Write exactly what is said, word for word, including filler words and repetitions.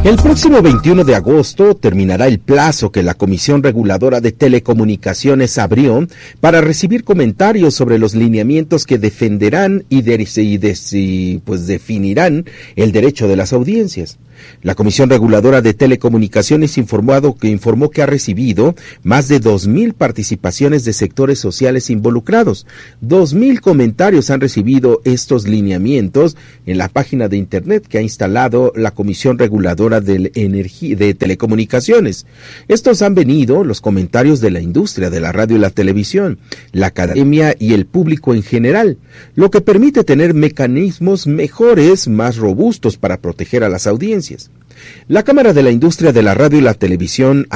El próximo veintiuno de agosto terminará el plazo que la Comisión Reguladora de Telecomunicaciones abrió para recibir comentarios sobre los lineamientos que defenderán y, de, y, de, y pues definirán el derecho de las audiencias. La Comisión Reguladora de Telecomunicaciones informado que informó que ha recibido más de dos mil participaciones de sectores sociales involucrados. Dos mil comentarios han recibido estos lineamientos en la página de internet que ha instalado la Comisión Reguladora de, Energía, de Telecomunicaciones. Estos han venido los comentarios de la industria de la radio y la televisión, la academia y el público en general, lo que permite tener mecanismos mejores, más robustos para proteger a las audiencias. La Cámara de la Industria de la Radio y la Televisión